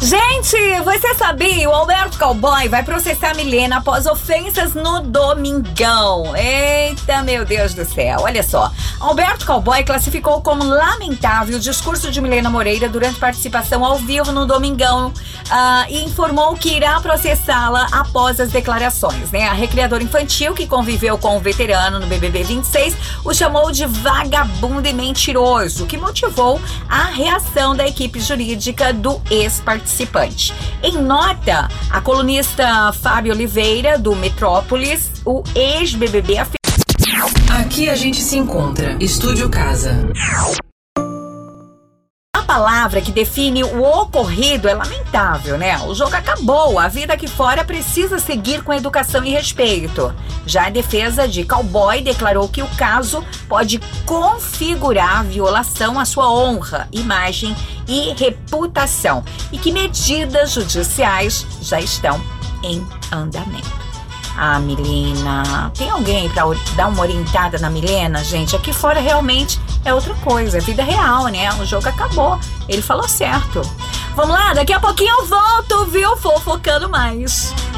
Gente, você sabia? O Alberto Cowboy vai processar a Milena após ofensas no Domingão. Eita, meu Deus do céu. Olha só. Alberto Cowboy classificou como lamentável o discurso de Milena Moreira durante participação ao vivo no Domingão e informou que irá processá-la após as declarações, né? A recreadora infantil, que conviveu com o veterano no BBB 26, o chamou de vagabundo e mentiroso, que motivou a reação da equipe jurídica do ex-participante. Em nota, a colunista Fábio Oliveira, do Metrópolis, o ex-BBB afirmou: aqui a gente se encontra, Estúdio Casa. A palavra que define o ocorrido é lamentável, né? O jogo acabou, a vida aqui fora precisa seguir com educação e respeito. Já a defesa de Cowboy declarou que o caso pode configurar violação à sua honra, imagem e reputação e que medidas judiciais já estão em andamento. Ah, Milena, tem alguém pra dar uma orientada na Milena? Gente, aqui fora realmente é outra coisa, é vida real, né? O jogo acabou, ele falou certo. Vamos lá, daqui a pouquinho eu volto, viu? Fofocando mais.